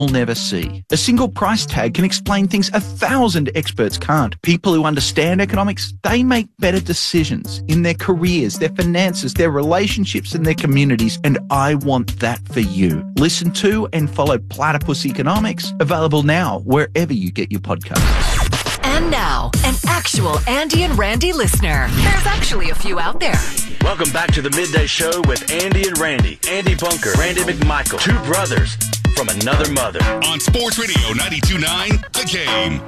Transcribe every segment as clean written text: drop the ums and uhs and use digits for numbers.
never see. A single price tag can explain things 1,000 experts can't. People who understand economics, they make better decisions in their careers, their finances, their relationships, and their communities. And I want that for you. Listen to and follow Platypus Economics, available now wherever you get your podcasts. And now, an actual Andy and Randy listener. There's actually a few out there. Welcome back to the Midday Show with Andy and Randy. Andy Bunker, Randy McMichael, two brothers from another mother. On Sports Radio 92.9, The Game.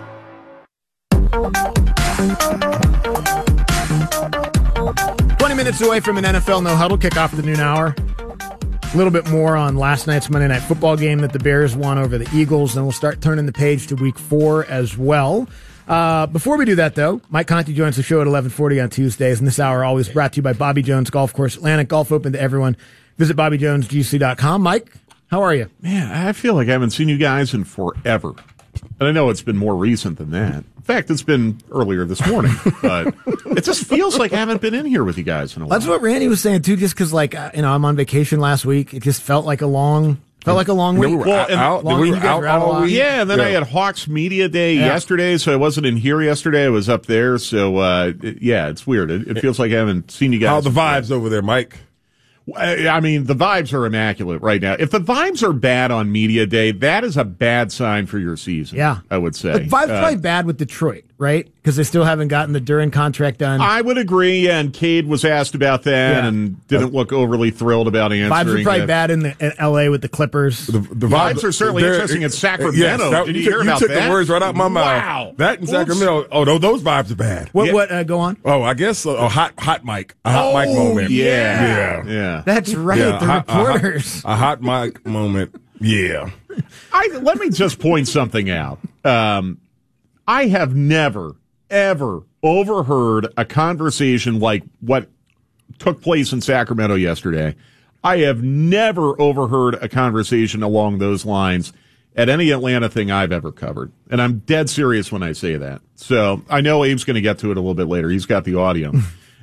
20 minutes away from an NFL No Huddle kick off the noon hour. A little bit more on last night's Monday Night Football game that the Bears won over the Eagles. Then we'll start turning the page to Week 4 as well. Before we do that, though, Mike Conti joins the show at 11:40 on Tuesdays, and this hour always brought to you by Bobby Jones Golf Course Atlantic. Golf open to everyone. Visit BobbyJonesGC.com. Mike, how are you? Man, I feel like I haven't seen you guys in forever. And I know it's been more recent than that. In fact, it's been earlier this morning, but it just feels like I haven't been in here with you guys in a while. That's what Randy was saying, too, just because, I'm on vacation last week. It just felt like a long week. We were out all week. Yeah, and then I had Hawks Media Day yesterday, so I wasn't in here yesterday. I was up there, so it's weird. It feels like I haven't seen you guys. How are the vibes over there, Mike? I mean, the vibes are immaculate right now. If the vibes are bad on Media Day, that is a bad sign for your season. Yeah, I would say. The vibes probably bad with Detroit, right? Because they still haven't gotten the Duran contract done. I would agree, and Cade was asked about that and didn't look overly thrilled about answering. Vibes are probably bad in L.A. with the Clippers. The vibes are certainly interesting in Sacramento. Did you hear about that? You took the words right out of my mouth. Wow. That in Sacramento, those vibes are bad. What go on? Oh, I guess a hot mic. A hot mic moment. Yeah. That's right, the reporters. A hot mic moment. Yeah. Let me just point something out. I have never, ever overheard a conversation like what took place in Sacramento yesterday. I have never overheard a conversation along those lines at any Atlanta thing I've ever covered. And I'm dead serious when I say that. So I know Abe's going to get to it a little bit later. He's got the audio.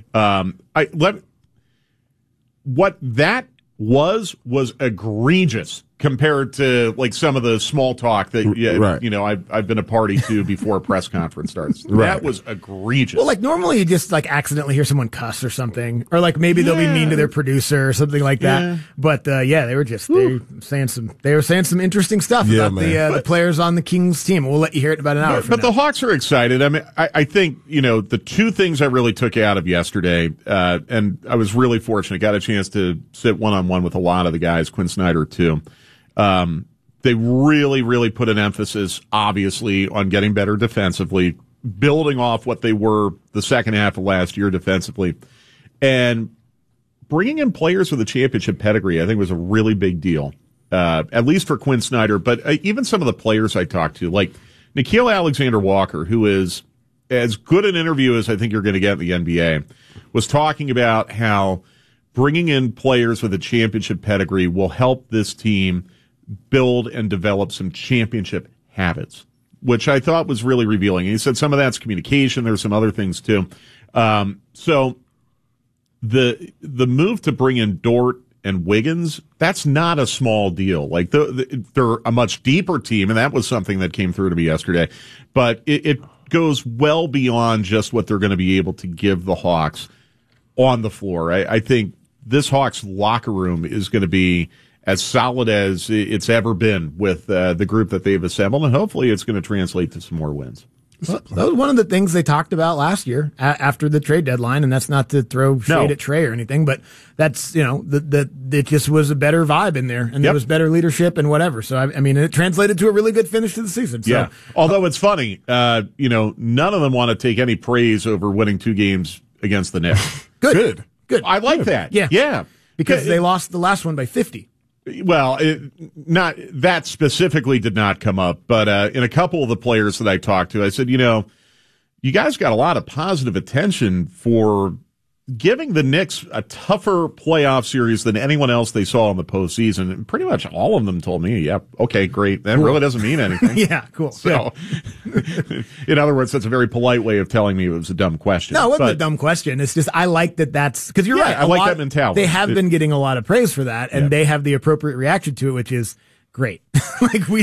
What that was egregious compared to like some of the small talk that I've been a party to before a press conference starts. That was egregious. Well, like normally you just like accidentally hear someone cuss or something, or like maybe they'll be mean to their producer or something like that. But they were saying some interesting stuff about the players on the Kings team. We'll let you hear it in about an hour. But the Hawks are excited. I mean, I think the two things I really took out of yesterday, and I was really fortunate, got a chance to sit one-on-one with a lot of the guys, Quinn Snyder too. They really, really put an emphasis, obviously, on getting better defensively, building off what they were the second half of last year defensively, and bringing in players with a championship pedigree. I think was a really big deal, at least for Quinn Snyder. But even some of the players I talked to, like Nickeil Alexander-Walker, who is as good an interview as I think you're going to get in the NBA, was talking about how bringing in players with a championship pedigree will help this team build and develop some championship habits, which I thought was really revealing. And he said some of that's communication. There's some other things too. So the move to bring in Dort and Wiggins, that's not a small deal. Like they're a much deeper team, and that was something that came through to me yesterday. But it goes well beyond just what they're going to be able to give the Hawks on the floor. I think this Hawks locker room is going to be as solid as it's ever been with the group that they've assembled, and hopefully it's going to translate to some more wins. Well, that was one of the things they talked about last year after the trade deadline, and that's not to throw shade at Trey or anything, but that's, it just was a better vibe in there, and there was better leadership and whatever. So, I mean, it translated to a really good finish to the season. So, although it's funny, none of them want to take any praise over winning 2 games against the Knicks. Good. I like that. Yeah. Because they lost the last one by 50. Well, not that specifically did not come up, but in a couple of the players that I talked to, I said, you guys got a lot of positive attention for giving the Knicks a tougher playoff series than anyone else they saw in the postseason. And pretty much all of them told me, okay, great. That really doesn't mean anything. Yeah, cool. So, in other words, that's a very polite way of telling me it was a dumb question. No, it wasn't a dumb question. It's just, I like that's, because you're right. I like that mentality. They have been getting a lot of praise for that, and they have the appropriate reaction to it, which is great.